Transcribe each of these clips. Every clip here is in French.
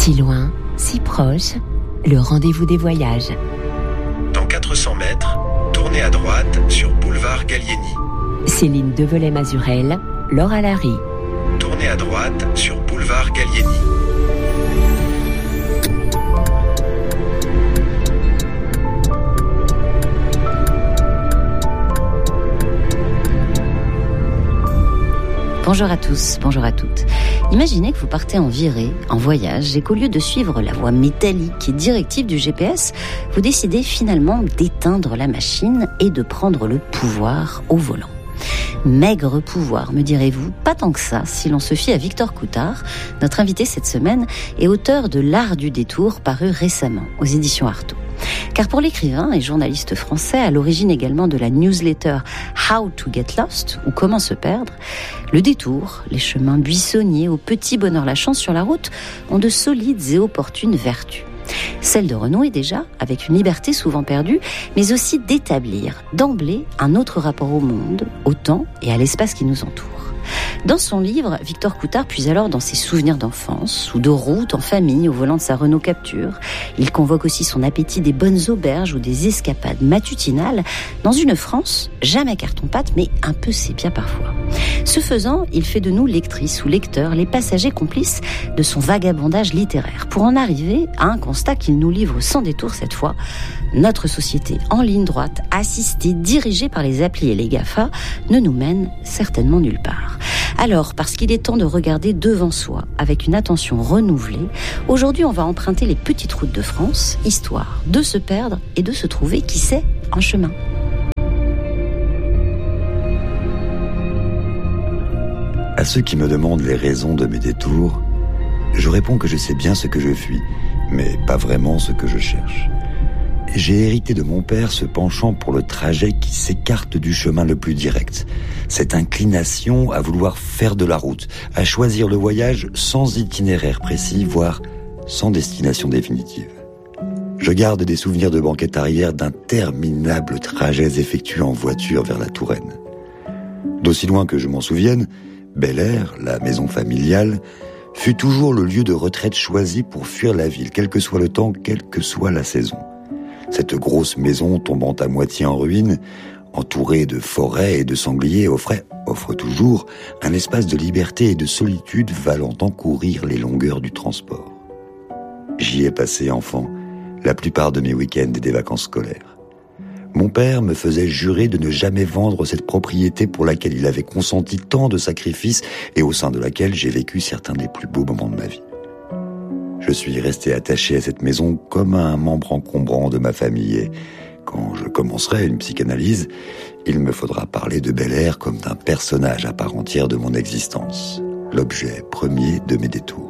Si loin, si proche, le rendez-vous des voyages. Dans 400 mètres, tournez à droite sur boulevard Gallieni. Céline Develay-Mazurel, Laura Larry. Tournez à droite sur boulevard Gallieni. Bonjour à tous, bonjour à toutes. Imaginez que vous partez en virée, en voyage, et qu'au lieu de suivre la voie métallique et directive du GPS, vous décidez finalement d'éteindre la machine et de prendre le pouvoir au volant. Maigre pouvoir, me direz-vous, pas tant que ça, si l'on se fie à Victor Coutard, notre invité cette semaine, et auteur de L'Art du détour, paru récemment aux éditions Artaud. Car pour l'écrivain et journaliste français, à l'origine également de la newsletter How to Get Lost, ou Comment se perdre, le détour, les chemins buissonniers au petit bonheur la chance sur la route, ont de solides et opportunes vertus. Celle de renouer déjà, avec une liberté souvent perdue, mais aussi d'établir, d'emblée, un autre rapport au monde, au temps et à l'espace qui nous entoure. Dans son livre, Victor Coutard puise alors dans ses souvenirs d'enfance ou de route en famille au volant de sa Renault Capture. Il convoque aussi son appétit des bonnes auberges ou des escapades matutinales dans une France jamais carton-pâte mais un peu sépia parfois. Ce faisant, il fait de nous lectrices ou lecteurs les passagers complices de son vagabondage littéraire pour en arriver à un constat qu'il nous livre sans détour cette fois. Notre société en ligne droite, assistée, dirigée par les applis et les GAFA, ne nous mène certainement nulle part. Alors, parce qu'il est temps de regarder devant soi avec une attention renouvelée, aujourd'hui on va emprunter les petites routes de France, histoire de se perdre et de se trouver, qui sait, en chemin. À ceux qui me demandent les raisons de mes détours, je réponds que je sais bien ce que je fuis, mais pas vraiment ce que je cherche. J'ai hérité de mon père ce penchant pour le trajet qui s'écarte du chemin le plus direct. Cette inclination à vouloir faire de la route, à choisir le voyage sans itinéraire précis, voire sans destination définitive. Je garde des souvenirs de banquette arrière d'interminables trajets effectués en voiture vers la Touraine. D'aussi loin que je m'en souvienne, Bel-Air, la maison familiale, fut toujours le lieu de retraite choisi pour fuir la ville, quel que soit le temps, quelle que soit la saison. Cette grosse maison tombant à moitié en ruine, entourée de forêts et de sangliers, offre toujours un espace de liberté et de solitude valant encourir les longueurs du transport. J'y ai passé, enfant, la plupart de mes week-ends et des vacances scolaires. Mon père me faisait jurer de ne jamais vendre cette propriété pour laquelle il avait consenti tant de sacrifices et au sein de laquelle j'ai vécu certains des plus beaux moments de ma vie. Je suis resté attaché à cette maison comme à un membre encombrant de ma famille et quand je commencerai une psychanalyse, il me faudra parler de Bel-Air comme d'un personnage à part entière de mon existence, l'objet premier de mes détours.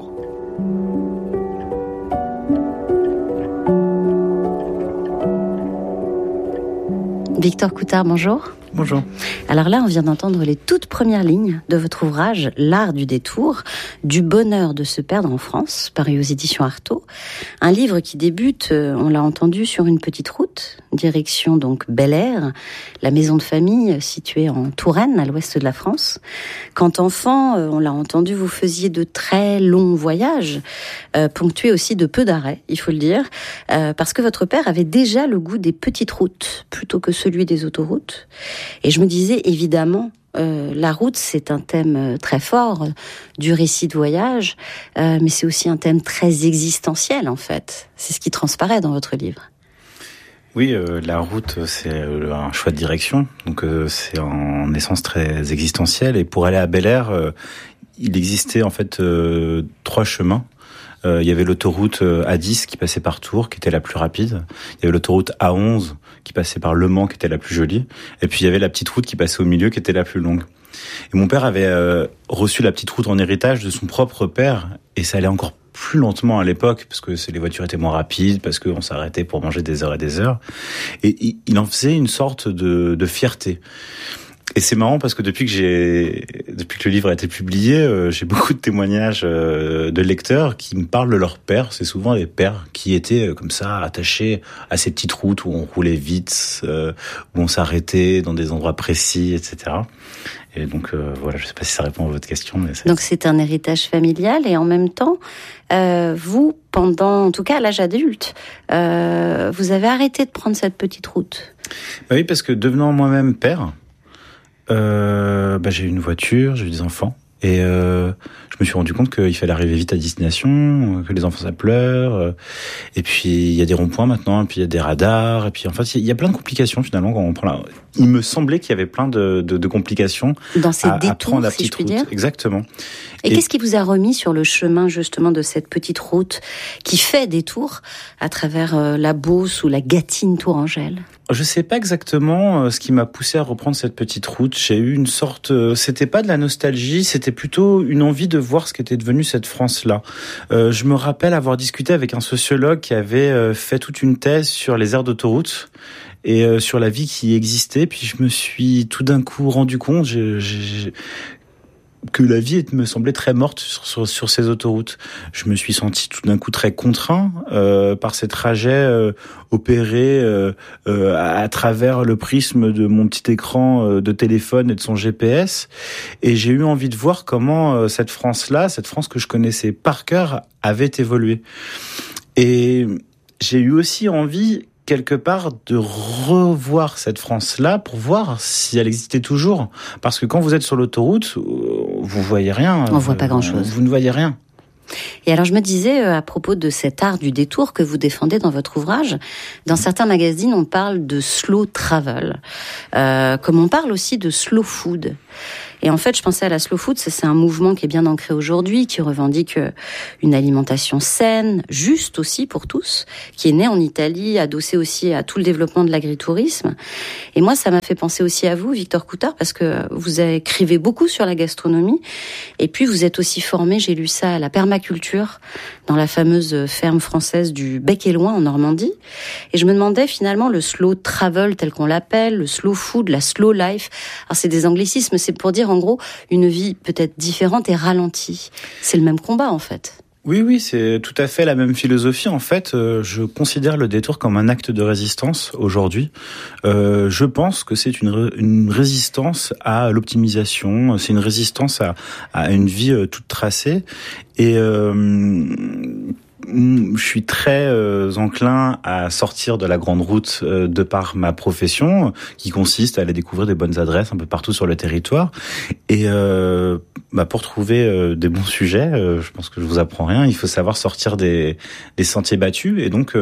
Victor Coutard, bonjour. Bonjour. Alors là, on vient d'entendre les toutes premières lignes de votre ouvrage, L'Art du détour, du bonheur de se perdre en France, paru aux éditions Artaud. Un livre qui débute, on l'a entendu, sur une petite route, direction donc Bel-Air, la maison de famille située en Touraine, à l'ouest de la France. Quand enfant, on l'a entendu, vous faisiez de très longs voyages, ponctués aussi de peu d'arrêts, il faut le dire, parce que votre père avait déjà le goût des petites routes, plutôt que celui des autoroutes. Et je me disais, évidemment, la route, c'est un thème très fort du récit de voyage, mais c'est aussi un thème très existentiel, en fait. C'est ce qui transparaît dans votre livre. Oui, la route, c'est un choix de direction, donc c'est en essence très existentiel. Et pour aller à Bel-Air, il existait en fait 3 chemins. Il y avait l'autoroute A10 qui passait par Tours, qui était la plus rapide. Il y avait l'autoroute A11 qui passait par Le Mans, qui était la plus jolie. Et puis il y avait la petite route qui passait au milieu, qui était la plus longue. Et mon père avait reçu la petite route en héritage de son propre père, et ça allait encore plus lentement à l'époque, parce que les voitures étaient moins rapides, parce qu'on s'arrêtait pour manger des heures et des heures. Et il en faisait une sorte de fierté. Et c'est marrant parce que depuis que le livre a été publié, j'ai beaucoup de témoignages de lecteurs qui me parlent de leur père. C'est souvent les pères qui étaient comme ça attachés à ces petites routes où on roulait vite, où on s'arrêtait dans des endroits précis, etc. Et donc voilà, je sais pas si ça répond à votre question. Mais donc c'est un héritage familial et en même temps, vous, en tout cas à l'âge adulte, vous avez arrêté de prendre cette petite route. Bah oui, parce que devenant moi-même père, j'ai eu une voiture, j'ai eu des enfants. Et je me suis rendu compte qu'il fallait arriver vite à destination, que les enfants ça pleure. Et puis il y a des ronds-points maintenant, et puis il y a des radars. Et puis en fait il y a plein de complications finalement quand on prend la. Il me semblait qu'il y avait plein de complications dans ces détours, à prendre la si petite je puis route. dire. Exactement. Et qu'est-ce qui vous a remis sur le chemin justement de cette petite route qui fait détour à travers la Beauce ou la Gâtine-Tourangelle? Je sais pas exactement ce qui m'a poussé à reprendre cette petite route. J'ai eu une sorte, c'était pas de la nostalgie, c'était plutôt une envie de voir ce qu'était devenue cette France-là. Je me rappelle avoir discuté avec un sociologue qui avait fait toute une thèse sur les aires d'autoroute et sur la vie qui existait. Puis je me suis tout d'un coup rendu compte que la vie me semblait très morte sur ces autoroutes. Je me suis senti tout d'un coup très contraint par ces trajets opérés à travers le prisme de mon petit écran de téléphone et de son GPS. Et j'ai eu envie de voir comment cette France-là, cette France que je connaissais par cœur, avait évolué. Et j'ai eu aussi envie quelque part de revoir cette France-là pour voir si elle existait toujours. Parce que quand vous êtes sur l'autoroute, vous voyez rien. On voit pas grand-chose. Vous ne voyez rien. Et alors je me disais à propos de cet art du détour que vous défendez dans votre ouvrage, dans certains magazines on parle de slow travel, comme on parle aussi de slow food. Et en fait, je pensais à la slow food, c'est un mouvement qui est bien ancré aujourd'hui, qui revendique une alimentation saine, juste aussi pour tous, qui est né en Italie, adossé aussi à tout le développement de l'agritourisme. Et moi, ça m'a fait penser aussi à vous, Victor Coutard, parce que vous écrivez beaucoup sur la gastronomie, et puis vous êtes aussi formé, j'ai lu ça, à la permaculture, dans la fameuse ferme française du Bec-et-Loing en Normandie. Et je me demandais finalement le slow travel tel qu'on l'appelle, le slow food, la slow life. Alors c'est des anglicismes, c'est pour dire en gros une vie peut-être différente et ralentie. C'est le même combat en fait. Oui, c'est tout à fait la même philosophie. En fait, je considère le détour comme un acte de résistance aujourd'hui. Je pense que c'est une résistance à l'optimisation, c'est une résistance à une vie toute tracée. Et je suis très enclin à sortir de la grande route de par ma profession, qui consiste à aller découvrir des bonnes adresses un peu partout sur le territoire. Et pour trouver des bons sujets, je pense que je vous apprends rien, il faut savoir sortir des sentiers battus. Et donc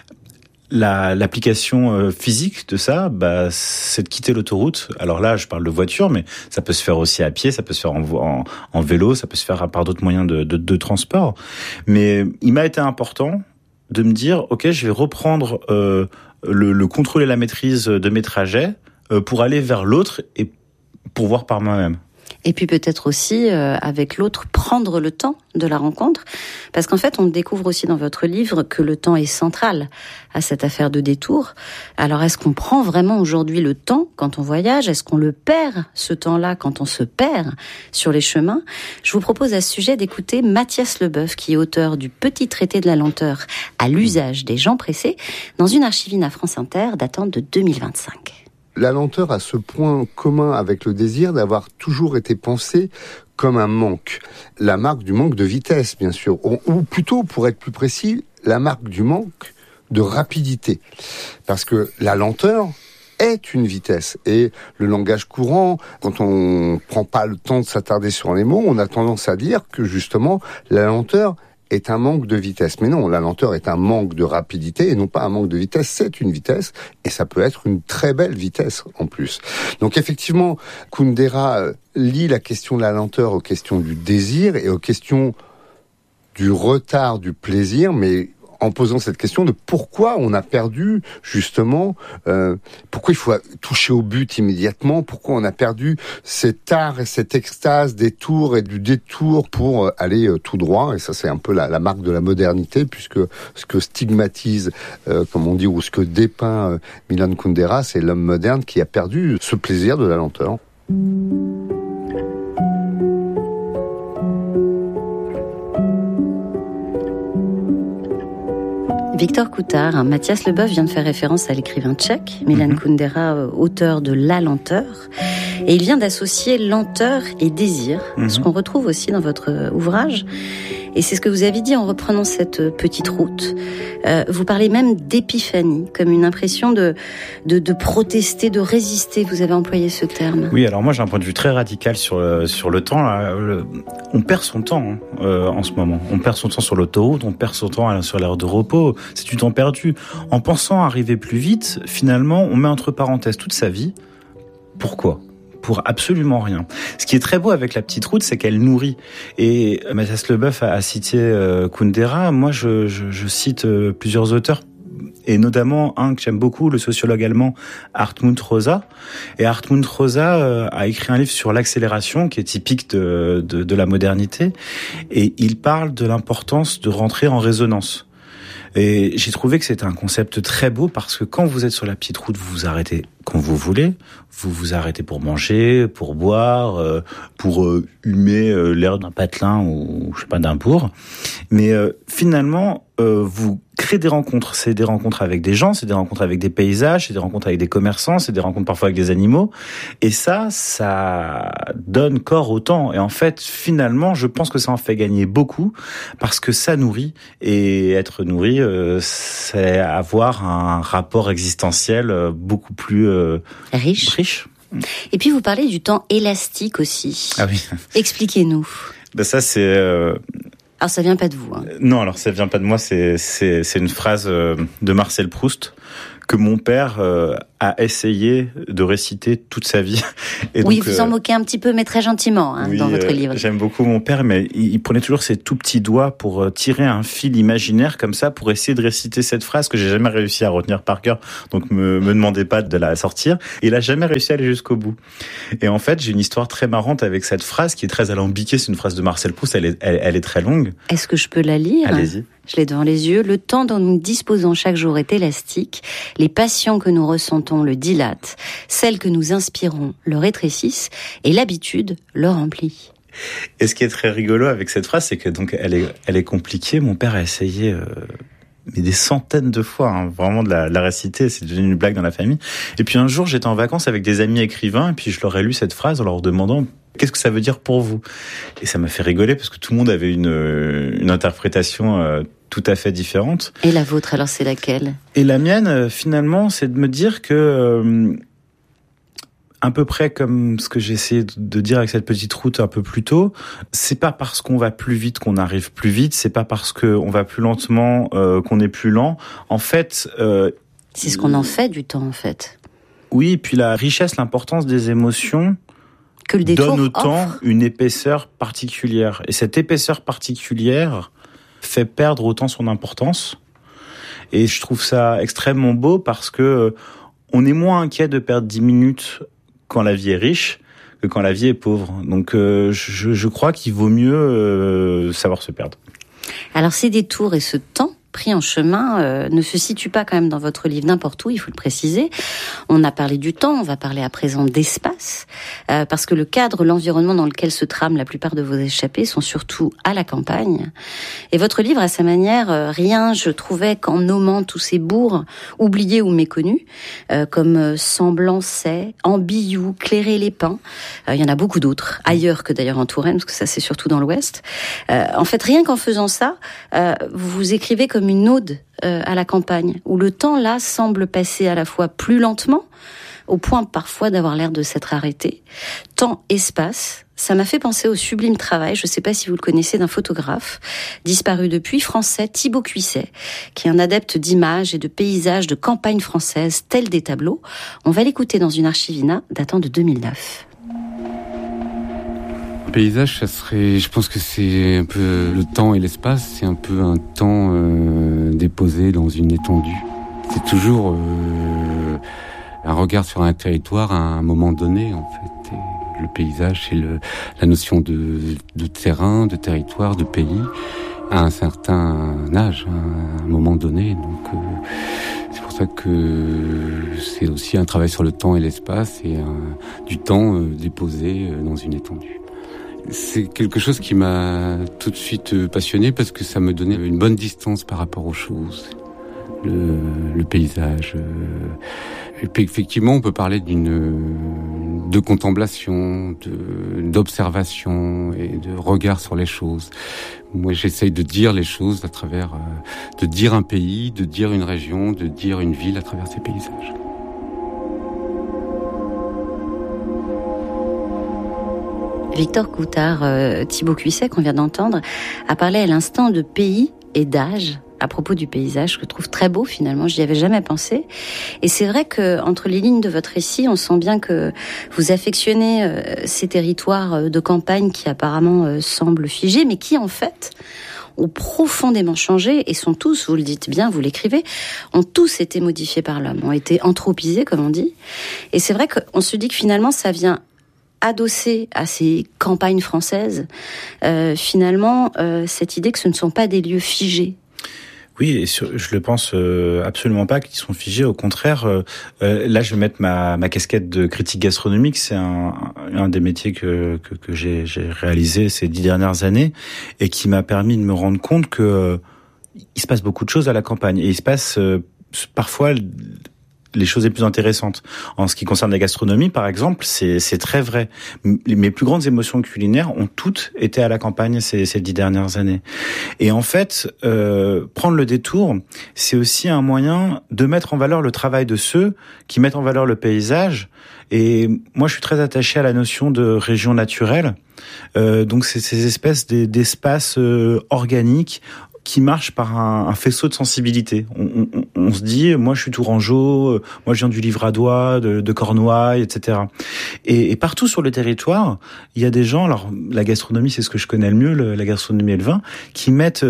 l'application physique de ça, c'est de quitter l'autoroute. Alors là, je parle de voiture, mais ça peut se faire aussi à pied, ça peut se faire en vélo, ça peut se faire par d'autres moyens de transport. Mais il m'a été important de me dire, ok, je vais reprendre le contrôle et la maîtrise de mes trajets pour aller vers l'autre et pour voir par moi-même. Et puis peut-être aussi, avec l'autre, prendre le temps de la rencontre. Parce qu'en fait, on découvre aussi dans votre livre que le temps est central à cette affaire de détour. Alors, est-ce qu'on prend vraiment aujourd'hui le temps quand on voyage? Est-ce qu'on le perd, ce temps-là, quand on se perd sur les chemins? Je vous propose à ce sujet d'écouter Mathias Leboeuf, qui est auteur du Petit traité de la lenteur à l'usage des gens pressés, dans une archivine à France Inter datant de 2025. La lenteur a ce point commun avec le désir d'avoir toujours été pensée comme un manque. La marque du manque de vitesse, bien sûr. Ou plutôt, pour être plus précis, la marque du manque de rapidité. Parce que la lenteur est une vitesse. Et le langage courant, quand on prend pas le temps de s'attarder sur les mots, on a tendance à dire que justement, la lenteur est un manque de vitesse. Mais non, la lenteur est un manque de rapidité et non pas un manque de vitesse. C'est une vitesse et ça peut être une très belle vitesse en plus. Donc effectivement, Kundera lie la question de la lenteur aux questions du désir et aux questions du retard du plaisir, mais en posant cette question de pourquoi on a perdu justement, pourquoi il faut toucher au but immédiatement, pourquoi on a perdu cet art et cette extase des tours et du détour pour aller tout droit. Et ça, c'est un peu la marque de la modernité, puisque ce que stigmatise, comme on dit, ou ce que dépeint Milan Kundera, c'est l'homme moderne qui a perdu ce plaisir de la lenteur. Victor Coutard, Mathias Leboeuf vient de faire référence à l'écrivain tchèque, Milan Kundera, auteur de La lenteur. Et il vient d'associer lenteur et désir, ce qu'on retrouve aussi dans votre ouvrage. Et c'est ce que vous avez dit en reprenant cette petite route. Vous parlez même d'épiphanie, comme une impression de protester, de résister. Vous avez employé ce terme. Oui, alors moi j'ai un point de vue très radical sur le temps. Là. On perd son temps en ce moment. On perd son temps sur l'autoroute, on perd son temps sur l'heure de repos. C'est du temps perdu. En pensant arriver plus vite, finalement, on met entre parenthèses toute sa vie. Pourquoi ? Pour absolument rien. Ce qui est très beau avec la petite route, c'est qu'elle nourrit. Et Mathias Leboeuf a cité Kundera. Moi, je cite plusieurs auteurs, et notamment un que j'aime beaucoup, le sociologue allemand Hartmut Rosa. Et Hartmut Rosa a écrit un livre sur l'accélération, qui est typique de la modernité. Et il parle de l'importance de rentrer en résonance. Et j'ai trouvé que c'était un concept très beau parce que quand vous êtes sur la petite route, vous vous arrêtez quand vous voulez. Vous vous arrêtez pour manger, pour boire, pour humer l'air d'un patelin ou je sais pas d'un bourg. Mais finalement, vous créez des rencontres. C'est des rencontres avec des gens, c'est des rencontres avec des paysages, c'est des rencontres avec des commerçants, c'est des rencontres parfois avec des animaux. Et ça donne corps au temps. Et en fait, finalement, je pense que ça en fait gagner beaucoup parce que ça nourrit. Et être nourri, c'est avoir un rapport existentiel beaucoup plus riche. Et puis vous parlez du temps élastique aussi. Ah oui. Expliquez-nous. Ben ça c'est. Alors ça vient pas de vous. Non, alors ça vient pas de moi. C'est une phrase de Marcel Proust que mon père a essayé de réciter toute sa vie. Et oui, donc, vous en moquez un petit peu, mais très gentiment oui, dans votre livre. J'aime beaucoup mon père, mais il prenait toujours ses tout petits doigts pour tirer un fil imaginaire comme ça, pour essayer de réciter cette phrase que j'ai jamais réussi à retenir par cœur. Donc me demandez pas de la sortir. Et il a jamais réussi à aller jusqu'au bout. Et en fait, j'ai une histoire très marrante avec cette phrase qui est très alambiquée. C'est une phrase de Marcel Proust. Elle est très longue. Est-ce que je peux la lire ? Allez-y. Je l'ai devant les yeux. Le temps dont nous disposons chaque jour est élastique. Les passions que nous ressentons le dilatent. Celles que nous inspirons le rétrécissent. Et l'habitude le remplit. Et ce qui est très rigolo avec cette phrase, c'est que donc elle est compliquée. Mon père a essayé mais des centaines de fois, vraiment de la réciter. C'est devenu une blague dans la famille. Et puis un jour, j'étais en vacances avec des amis écrivains et puis je leur ai lu cette phrase en leur demandant qu'est-ce que ça veut dire pour vous. Et ça m'a fait rigoler parce que tout le monde avait une interprétation tout à fait différente. Et la vôtre, alors c'est laquelle ? Et la mienne, finalement, c'est de me dire que à peu près comme ce que j'ai essayé de dire avec cette petite route un peu plus tôt, c'est pas parce qu'on va plus vite qu'on arrive plus vite, c'est pas parce qu'on va plus lentement qu'on est plus lent. En fait, c'est ce qu'on en fait du temps, en fait. Oui, puis la richesse, l'importance des émotions que le détour donne au temps offre une épaisseur particulière. Et cette épaisseur particulière fait perdre autant son importance. Et je trouve ça extrêmement beau parce que on est moins inquiet de perdre 10 minutes quand la vie est riche que quand la vie est pauvre. Donc je crois qu'il vaut mieux savoir se perdre. Alors ces détours et ce temps pris en chemin ne se situe pas quand même dans votre livre n'importe où, il faut le préciser. On a parlé du temps, on va parler à présent d'espace, parce que le cadre, l'environnement dans lequel se trament la plupart de vos échappées sont surtout à la campagne. Et votre livre, à sa manière, rien, je trouvais, qu'en nommant tous ces bourgs oubliés ou méconnus, comme Semblançay, Ambilloux, Cléré-les-Pins. Il y en a beaucoup d'autres, ailleurs que d'ailleurs en Touraine, parce que ça c'est surtout dans l'Ouest. En fait, rien qu'en faisant ça, vous écrivez comme une ode à la campagne, où le temps là semble passer à la fois plus lentement, au point parfois d'avoir l'air de s'être arrêté. Temps, espace, ça m'a fait penser au sublime travail, je ne sais pas si vous le connaissez, d'un photographe disparu depuis, français, Thibaut Cuisset, qui est un adepte d'images et de paysages de campagne française, tels des tableaux. On va l'écouter dans une archivina datant de 2009. Paysage, ça serait, je pense que c'est un peu le temps et l'espace, c'est un peu un temps déposé dans une étendue. C'est toujours un regard sur un territoire à un moment donné, en fait. Et le paysage, c'est la notion de terrain, de territoire, de pays. à un certain âge, à un moment donné. Donc c'est pour ça que c'est aussi un travail sur le temps et l'espace et du temps déposé dans une étendue. C'est quelque chose qui m'a tout de suite passionné parce que ça me donnait une bonne distance par rapport aux choses, le paysage. Et puis effectivement, on peut parler de contemplation, d'observation et de regard sur les choses. Moi, j'essaye de dire les choses à travers, de dire un pays, de dire une région, de dire une ville à travers ces paysages. Victor Coutard, Thibaut Cuisset, qu'on vient d'entendre, a parlé à l'instant de pays et d'âge à propos du paysage, que je trouve très beau finalement, je n'y avais jamais pensé. Et c'est vrai que entre les lignes de votre récit, on sent bien que vous affectionnez ces territoires de campagne qui apparemment semblent figés, mais qui en fait ont profondément changé et sont tous, vous le dites bien, vous l'écrivez, ont tous été modifiés par l'homme, ont été anthropisés comme on dit. Et c'est vrai qu'on se dit que finalement ça vient adossé à ces campagnes françaises, finalement, cette idée que ce ne sont pas des lieux figés. Oui, et je le pense absolument pas qu'ils sont figés. Au contraire, là, je vais mettre ma casquette de critique gastronomique. C'est un des métiers que j'ai réalisé ces 10 dernières années et qui m'a permis de me rendre compte que il se passe beaucoup de choses à la campagne et il se passe parfois les choses les plus intéressantes. En ce qui concerne la gastronomie, par exemple, c'est très vrai. Mes plus grandes émotions culinaires ont toutes été à la campagne ces 10 dernières années. Et en fait, prendre le détour, c'est aussi un moyen de mettre en valeur le travail de ceux qui mettent en valeur le paysage. Et moi, je suis très attaché à la notion de région naturelle. Donc, c'est ces espèces d'espaces organiques qui marche par un faisceau de sensibilité. On se dit, moi je suis tourangeau, moi je viens du Livradois, de Cornouailles, etc. Et partout sur le territoire, il y a des gens, alors la gastronomie c'est ce que je connais le mieux, la gastronomie et le vin, qui mettent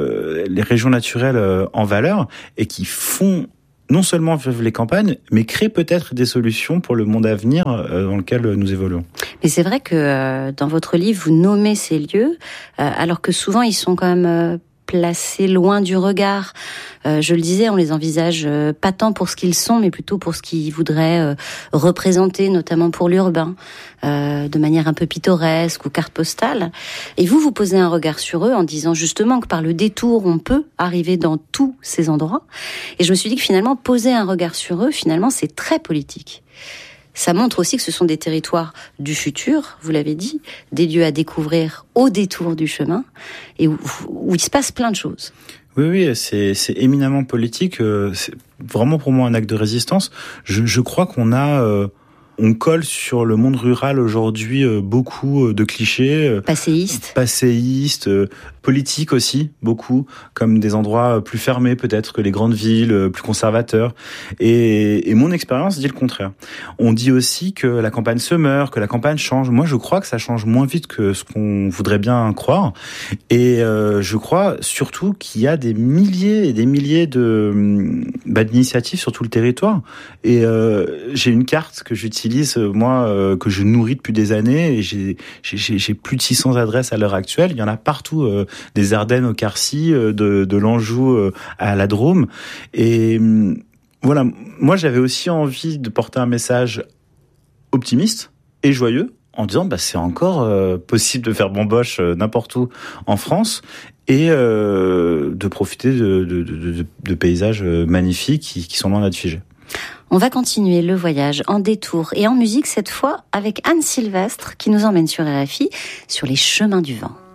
les régions naturelles en valeur et qui font non seulement vivre les campagnes, mais créent peut-être des solutions pour le monde à venir dans lequel nous évoluons. Mais c'est vrai que dans votre livre, vous nommez ces lieux, alors que souvent ils sont quand même placés loin du regard. Je le disais, on les envisage pas tant pour ce qu'ils sont, mais plutôt pour ce qu'ils voudraient représenter, notamment pour l'urbain, de manière un peu pittoresque ou carte postale. Et vous posez un regard sur eux en disant justement que par le détour, on peut arriver dans tous ces endroits. Et je me suis dit que finalement, poser un regard sur eux, finalement, c'est très politique. Ça montre aussi que ce sont des territoires du futur, vous l'avez dit, des lieux à découvrir au détour du chemin, et où il se passe plein de choses. Oui, c'est éminemment politique. C'est vraiment pour moi un acte de résistance. Je crois on colle sur le monde rural aujourd'hui beaucoup de clichés. Passéistes, politiques aussi, beaucoup, comme des endroits plus fermés peut-être que les grandes villes, plus conservateurs. Et mon expérience dit le contraire. On dit aussi que la campagne se meurt, que la campagne change. Moi, je crois que ça change moins vite que ce qu'on voudrait bien croire. Et je crois surtout qu'il y a des milliers et des milliers d'initiatives sur tout le territoire. Et j'ai une carte que j'utilise moi, que je nourris depuis des années, et j'ai plus de 600 adresses à l'heure actuelle. Il y en a partout, des Ardennes au Quercy, de l'Anjou à la Drôme. Et voilà, moi j'avais aussi envie de porter un message optimiste et joyeux, en disant c'est encore possible de faire bamboche n'importe où en France, et de profiter de paysages magnifiques qui sont loin d'être figés. On va continuer le voyage en détour et en musique, cette fois avec Anne Sylvestre qui nous emmène sur RFI sur les chemins du vent.